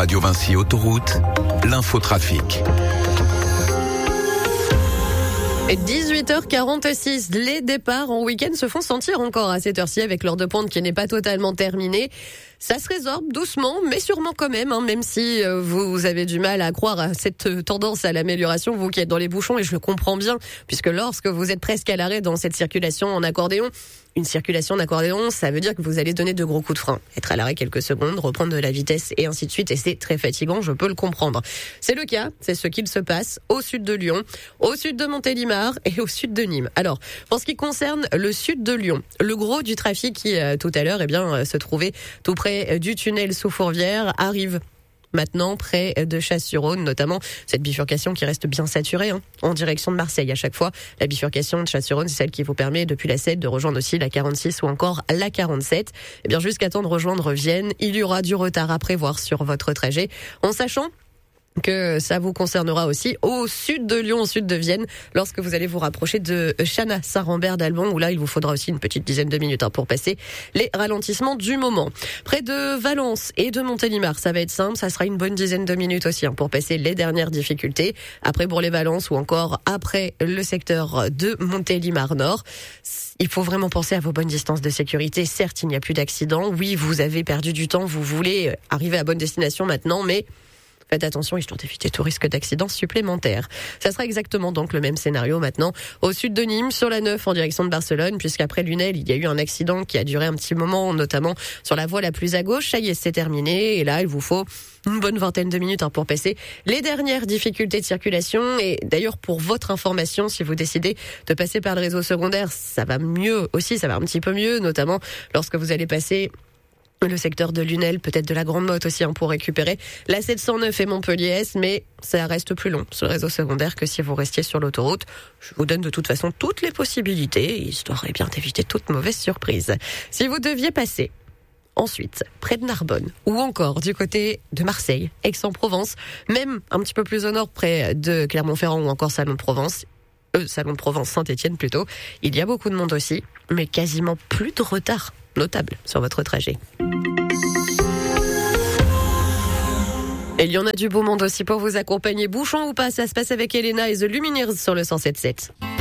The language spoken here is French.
Radio Vinci Autoroute, l'infotrafic. 18h46, les départs en week-end se font sentir encore à cette heure-ci avec l'heure de pointe qui n'est pas totalement terminée. Ça se résorbe doucement, mais sûrement quand même, même si vous avez du mal à croire à cette tendance à l'amélioration, vous qui êtes dans les bouchons, et je le comprends bien, puisque lorsque vous êtes presque à l'arrêt dans cette circulation en accordéon, une circulation d'accordéon, ça veut dire que vous allez donner de gros coups de frein. Être à l'arrêt quelques secondes, reprendre de la vitesse et ainsi de suite. Et c'est très fatigant, je peux le comprendre. C'est le cas, c'est ce qu'il se passe au sud de Lyon, au sud de Montélimar et au sud de Nîmes. Alors, pour ce qui concerne le sud de Lyon, le gros du trafic qui, tout à l'heure, se trouvait tout près du tunnel sous Fourvière arrive maintenant près de Chasse-sur-Rhône, notamment cette bifurcation qui reste bien saturée en direction de Marseille à chaque fois. La bifurcation de Chasse-sur-Rhône, c'est celle qui vous permet depuis la 7 de rejoindre aussi la 46 ou encore la 47. Et bien jusqu'à temps de rejoindre Vienne, il y aura du retard à prévoir sur votre trajet, en sachant que ça vous concernera aussi au sud de Lyon, au sud de Vienne, lorsque vous allez vous rapprocher de Chana, Saint-Rambert d'Albon, où là, il vous faudra aussi une petite dizaine de minutes pour passer les ralentissements du moment. Près de Valence et de Montélimar, ça va être simple, ça sera une bonne dizaine de minutes aussi pour passer les dernières difficultés. Après Bourg-les-Valence ou encore après le secteur de Montélimar Nord. Il faut vraiment penser à vos bonnes distances de sécurité. Certes, il n'y a plus d'accident. Oui, vous avez perdu du temps, vous voulez arriver à bonne destination maintenant, mais faites attention, histoire d'éviter tout risque d'accident supplémentaire. Ça sera exactement donc le même scénario maintenant au sud de Nîmes, sur la 9 en direction de Barcelone, puisqu'après Lunel, il y a eu un accident qui a duré un petit moment, notamment sur la voie la plus à gauche. Ça y est, c'est terminé. Et là, il vous faut une bonne vingtaine de minutes pour passer les dernières difficultés de circulation. Et d'ailleurs, pour votre information, si vous décidez de passer par le réseau secondaire, ça va mieux aussi, ça va un petit peu mieux, notamment lorsque vous allez passer le secteur de Lunel, peut-être de la Grande Motte aussi pour récupérer la 709 et Montpellier-Est, mais ça reste plus long sur le réseau secondaire que si vous restiez sur l'autoroute. Je vous donne de toute façon toutes les possibilités, histoire bien d'éviter toute mauvaise surprise. Si vous deviez passer ensuite près de Narbonne ou encore du côté de Marseille, Aix-en-Provence, même un petit peu plus au nord près de Clermont-Ferrand ou encore Salon de Provence, Saint-Étienne plutôt, il y a beaucoup de monde aussi, mais quasiment plus de retard notable sur votre trajet. Et il y en a du beau monde aussi pour vous accompagner. Bouchon ou pas, ça se passe avec Elena et The Lumineers sur le 107.7.